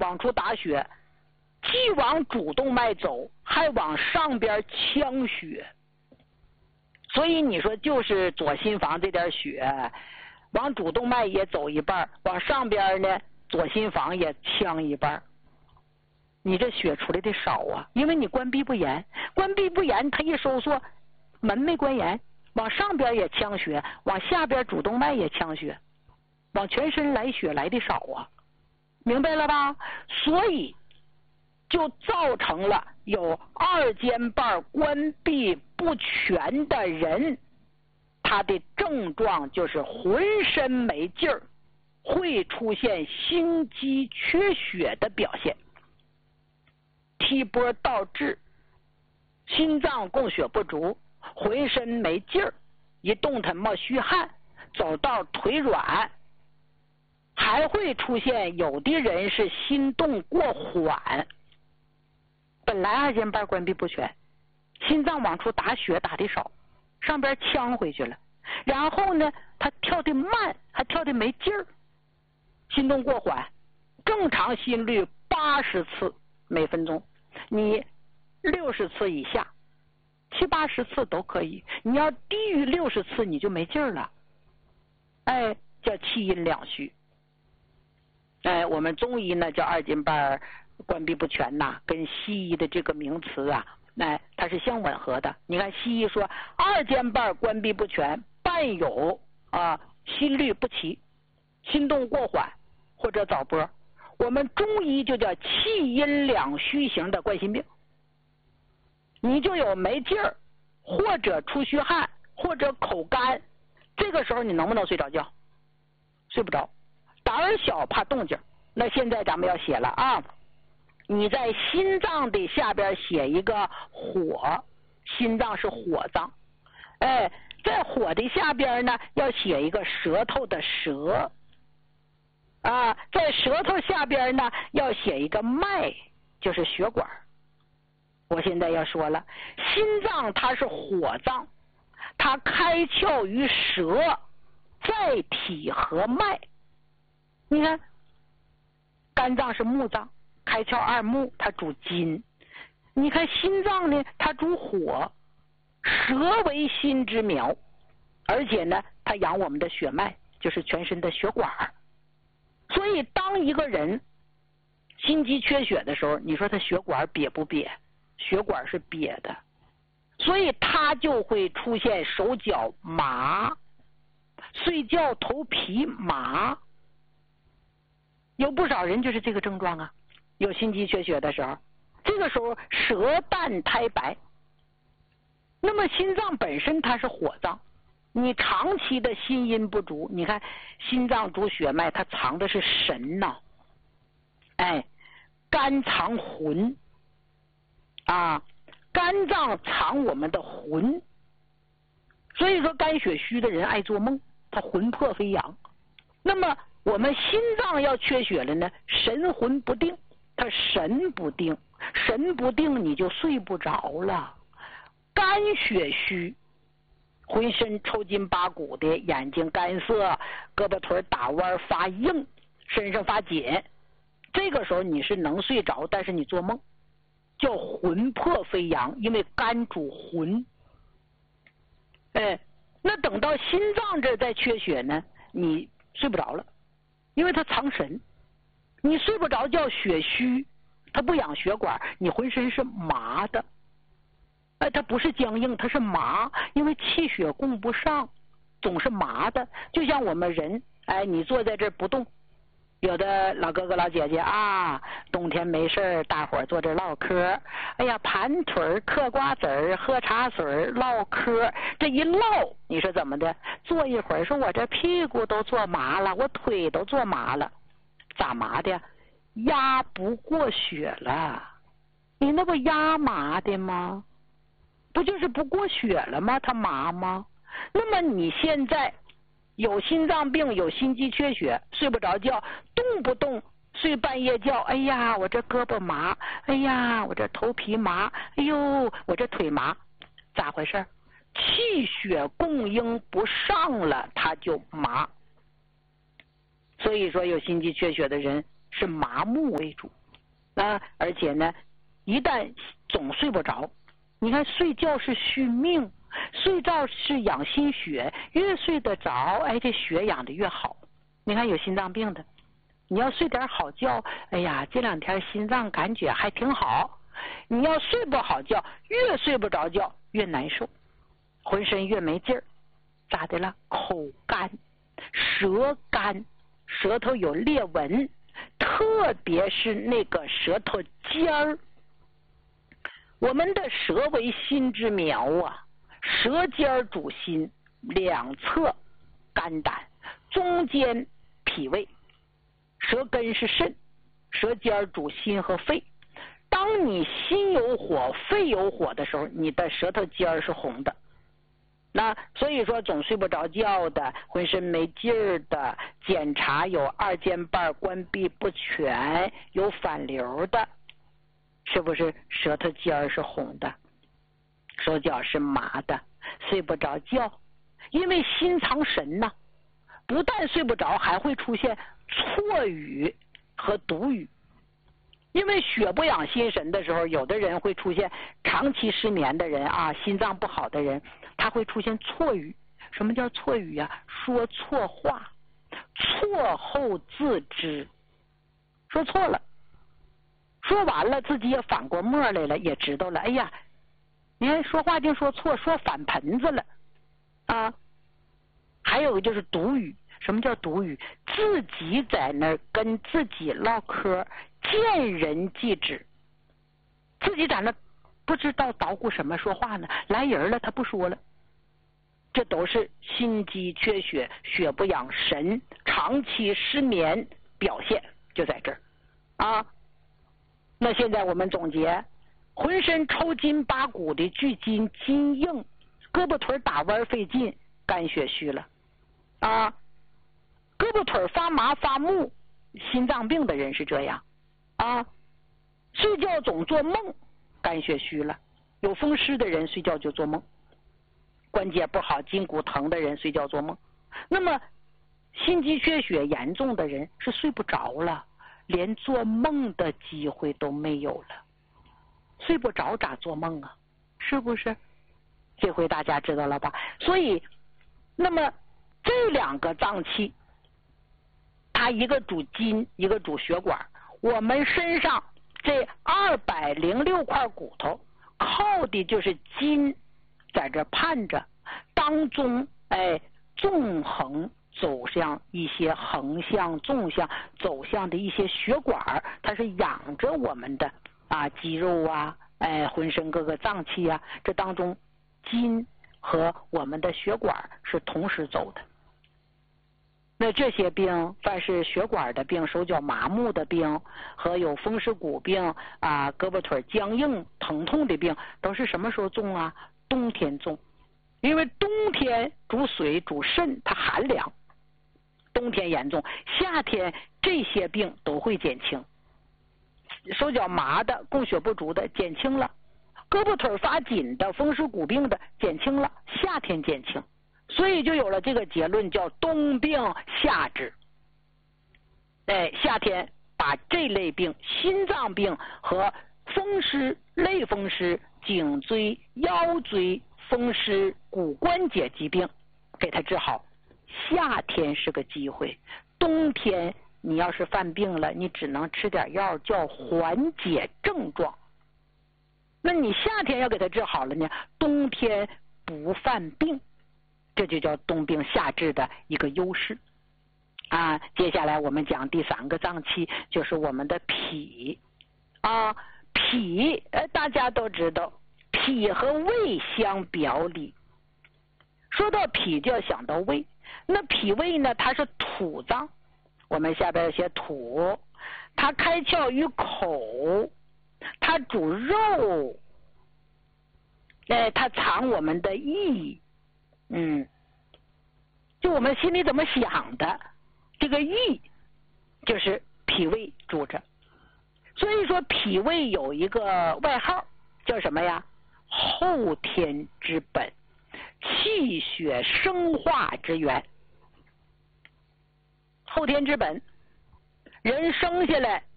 往出打血，既往主动脉走，还往上边呛血。所以你说就是左心房这点血，往主动脉也走一半，往上边呢左心房也呛一半。你这血出来的少啊，因为你关闭不严，关闭不严，它一收缩，门没关严，往上边也呛血，往下边主动脉也呛血，往全身来血来的少啊，明白了吧？所以就造成了有二尖瓣关闭不全的人，他的症状就是浑身没劲儿，会出现心肌缺血的表现。踢波倒置，心脏供血不足，浑身没劲儿，一动弹冒虚汗，走道腿软，还会出现有的人是心动过缓。本来二尖瓣关闭不全，心脏往出打血打的少，上边呛回去了，然后呢他跳的慢，还跳的没劲儿，心动过缓，正常心率80次每分钟，你60次以下，70、80次都可以，你要低于60次你就没劲儿了，哎，叫气阴两虚。哎，我们中医呢叫二尖瓣关闭不全呐，跟西医的这个名词啊，哎，它是相吻合的。你看西医说二尖瓣关闭不全，伴有心律不齐、心动过缓或者早搏，我们中医就叫气阴两虚型的冠心病。你就有没劲儿，或者出虚汗，或者口干，这个时候你能不能睡着觉？睡不着，胆儿小怕动静。那现在咱们要写了啊，你在心脏的下边写一个火，心脏是火脏，哎，在火的下边呢要写一个舌头的舌啊，在舌头下边呢要写一个脉，就是血管。我现在要说了，心脏它是火脏，它开窍于舌，在体和脉。你看肝脏是木脏，开窍二木，它主金。你看心脏呢，它主火，舌为心之苗，而且呢它养我们的血脉，就是全身的血管。所以当一个人心肌缺血的时候，你说他血管瘪不瘪？血管是瘪的，所以他就会出现手脚麻，睡觉头皮麻。有不少人就是这个症状啊，有心肌缺血的时候，这个时候舌淡苔白。那么心脏本身它是火脏，你长期的心阴不足，你看心脏主血脉，它藏的是神呐，哎，肝藏魂啊，肝脏藏我们的魂，所以说肝血虚的人爱做梦，他魂魄飞扬。那么我们心脏要缺血了呢，神魂不定，他神不定，神不定你就睡不着了。肝血虚，浑身抽筋拔骨的，眼睛干涩，胳膊腿打弯发硬，身上发紧，这个时候你是能睡着，但是你做梦，叫魂魄飞扬，因为肝主魂。哎，那等到心脏这再缺血呢，你睡不着了，因为它藏神，你睡不着觉，血虚，它不养血管，你浑身是麻的。哎，它不是僵硬，它是麻，因为气血供不上，总是麻的。就像我们人，哎，你坐在这儿不动，有的老哥哥老姐姐啊，冬天没事儿，大伙儿坐这唠嗑，哎呀，盘腿儿嗑瓜子儿，喝茶水儿，唠嗑，这一唠，你说怎么的？坐一会儿，说我这屁股都坐麻了，我腿都坐麻了，咋麻的？压不过血了，你那不压麻的吗？不就是不过血了吗？它麻吗？那么你现在有心脏病，有心肌缺血，睡不着觉，动不动睡半夜觉，哎呀，我这胳膊麻，哎呀，我这头皮麻，哎呦，我这腿麻，咋回事？气血供应不上了，它就麻。所以说有心肌缺血的人是麻木为主， 而且呢，一旦总睡不着，你看睡觉是续命，睡觉是养心血，越睡得着，哎，这血养得越好。你看有心脏病的，你要睡点好觉，哎呀，这2天心脏感觉还挺好。你要睡不好觉，越睡不着觉越难受，浑身越没劲儿。咋的了？口干、舌干，舌头有裂纹，特别是那个舌头尖儿。我们的舌为心之苗啊，舌尖主心，两侧肝胆，中间脾胃，舌根是肾，舌尖主心和肺。当你心有火、肺有火的时候，你的舌头尖是红的。那所以说总睡不着觉的，浑身没劲儿的，检查有2间瓣关闭不全，有反流的，是不是舌头尖是红的，手脚是麻的，睡不着觉？因为心藏神呐，不但睡不着，还会出现错语和读语。因为血不养心神的时候，有的人会出现长期失眠的人啊，心脏不好的人，他会出现错语。什么叫错语啊？说错话，错后自知，说错了，说完了自己也反过沫来了，也知道了。哎呀，你看说话就说错，说反盆子了啊！还有就是读语。什么叫读语？自己在那儿跟自己唠嗑，见人即止，自己在那不知道捣鼓什么说话呢，来人了他不说了，这都是心肌缺血、血不养神、长期失眠表现，就在这儿啊。那现在我们总结，浑身抽筋拔骨的巨筋，筋硬，胳膊腿打弯费劲，肝血虚了啊。胳膊腿发麻发木，心脏病的人是这样啊。睡觉总做梦，肝血虚了。有风湿的人睡觉就做梦，关节不好筋骨疼的人睡觉做梦。那么心肌缺血严重的人是睡不着了，连做梦的机会都没有了。睡不着咋做梦啊？是不是？这回大家知道了吧？所以那么这2个脏器，它一个主筋，一个主血管。我们身上这206块骨头靠的就是筋，在这盼着，当中纵横走向一些横向、纵向走向的一些血管，它是养着我们的肌肉啊，浑身各个脏器啊。这当中筋和我们的血管是同时走的。那这些病，凡是血管的病、手脚麻木的病和有风湿骨病胳膊腿僵硬疼痛的病，都是什么时候重啊？冬天重，因为冬天主水主肾，它寒凉，冬天严重。夏天这些病都会减轻，手脚麻的、供血不足的减轻了，胳膊腿发紧的、风湿骨病的减轻了，夏天减轻。所以就有了这个结论，叫冬病夏治。夏天把这类病，心脏病和风湿、类风湿、颈椎、腰椎风湿、骨关节疾病给它治好。夏天是个机会，冬天你要是犯病了，你只能吃点药叫缓解症状。那你夏天要给它治好了呢，冬天不犯病。这就叫冬病夏治的一个优势接下来我们讲第3个脏器，就是我们的脾脾大家都知道，脾和胃相表里。说到脾就要想到胃，那脾胃呢，它是土脏，我们下边写土，它开窍于口，它主肉，它藏我们的意。就我们心里怎么想的，这个意就是脾胃主着。所以说脾胃有一个外号叫什么呀？后天之本，气血生化之源。后天之本，人生下来